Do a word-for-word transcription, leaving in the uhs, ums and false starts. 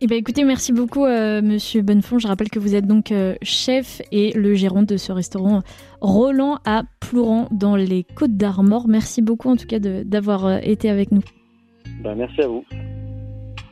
Eh ben, écoutez, merci beaucoup, euh, Monsieur Bonnefond. Je rappelle que vous êtes donc euh, chef et le gérant de ce restaurant Roland à Plouran, dans les Côtes d'Armor. Merci beaucoup, en tout cas, de, d'avoir euh, été avec nous. Ben, merci à vous.